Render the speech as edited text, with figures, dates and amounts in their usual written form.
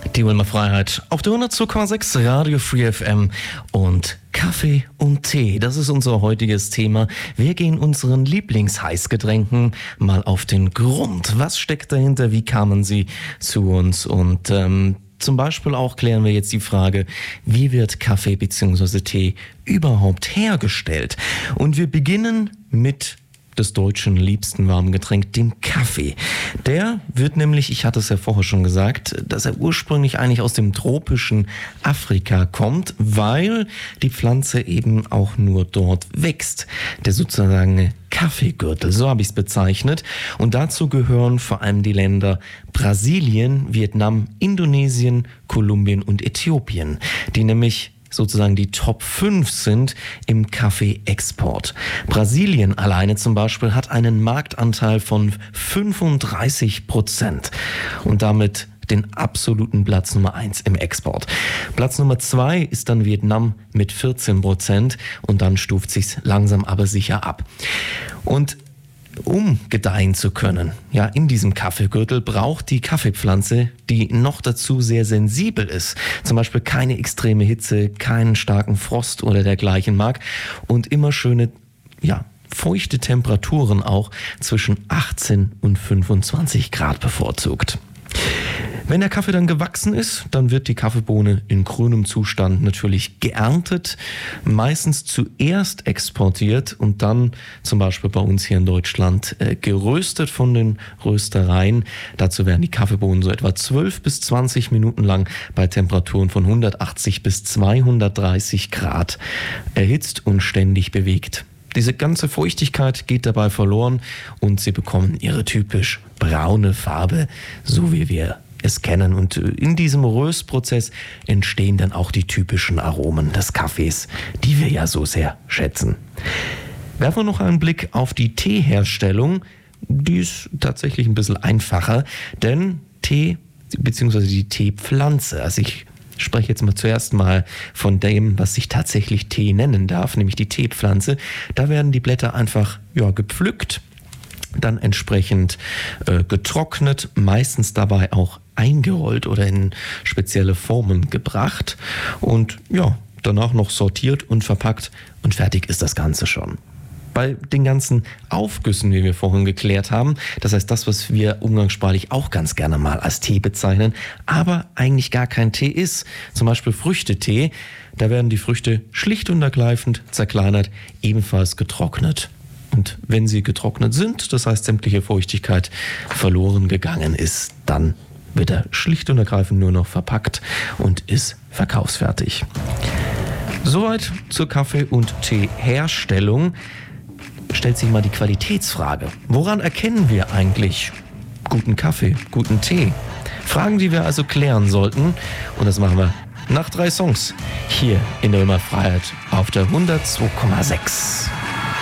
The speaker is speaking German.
Die Ulmer Freiheit auf der 102,6 Radio Free FM und Kaffee und Tee, das ist unser heutiges Thema. Wir gehen unseren Lieblingsheißgetränken mal auf den Grund. Was steckt dahinter? Wie kamen sie zu uns? Und zum Beispiel auch klären wir jetzt die Frage, wie wird Kaffee bzw. Tee überhaupt hergestellt? Und wir beginnen mit des Deutschen liebsten warmen Getränk, dem Kaffee. Der wird nämlich, ich hatte es ja vorher schon gesagt, dass er ursprünglich eigentlich aus dem tropischen Afrika kommt, weil die Pflanze eben auch nur dort wächst. Der sozusagen Kaffeegürtel, so habe ich es bezeichnet. Und dazu gehören vor allem die Länder Brasilien, Vietnam, Indonesien, Kolumbien und Äthiopien, die nämlich sozusagen die Top 5 sind im Kaffeeexport. Brasilien alleine zum Beispiel hat einen Marktanteil von 35% und damit den absoluten Platz Nummer 1 im Export. Platz Nummer 2 ist dann Vietnam mit 14% und dann stuft sich's langsam aber sicher ab. Und um gedeihen zu können, ja, in diesem Kaffeegürtel braucht die Kaffeepflanze, die noch dazu sehr sensibel ist, zum Beispiel keine extreme Hitze, keinen starken Frost oder dergleichen mag und immer schöne, ja, feuchte Temperaturen auch zwischen 18 und 25 Grad bevorzugt. Wenn der Kaffee dann gewachsen ist, dann wird die Kaffeebohne in grünem Zustand natürlich geerntet, meistens zuerst exportiert und dann zum Beispiel bei uns hier in Deutschland geröstet von den Röstereien. Dazu werden die Kaffeebohnen so etwa 12 bis 20 Minuten lang bei Temperaturen von 180 bis 230 Grad erhitzt und ständig bewegt. Diese ganze Feuchtigkeit geht dabei verloren und sie bekommen ihre typisch braune Farbe, so wie wir es kennen. Und in diesem Röstprozess entstehen dann auch die typischen Aromen des Kaffees, die wir ja so sehr schätzen. Werfen wir noch einen Blick auf die Teeherstellung. Die ist tatsächlich ein bisschen einfacher, denn Tee bzw. die Teepflanze, also ich spreche jetzt mal zuerst mal von dem, was sich tatsächlich Tee nennen darf, nämlich die Teepflanze. Da werden die Blätter einfach gepflückt, dann entsprechend getrocknet, meistens dabei auch eingerollt oder in spezielle Formen gebracht und ja, danach noch sortiert und verpackt und fertig ist das Ganze schon. Bei den ganzen Aufgüssen, wie wir vorhin geklärt haben, das heißt das, was wir umgangssprachlich auch ganz gerne mal als Tee bezeichnen, aber eigentlich gar kein Tee ist, zum Beispiel Früchtetee, da werden die Früchte schlicht und ergreifend zerkleinert, ebenfalls getrocknet. Und wenn sie getrocknet sind, das heißt sämtliche Feuchtigkeit verloren gegangen ist, dann wird er schlicht und ergreifend nur noch verpackt und ist verkaufsfertig. Soweit zur Kaffee- und Teeherstellung. Stellt sich mal die Qualitätsfrage. Woran erkennen wir eigentlich guten Kaffee, guten Tee? Fragen, die wir also klären sollten. Und das machen wir nach 3 Songs hier in der Ulmer Freiheit auf der 102,6.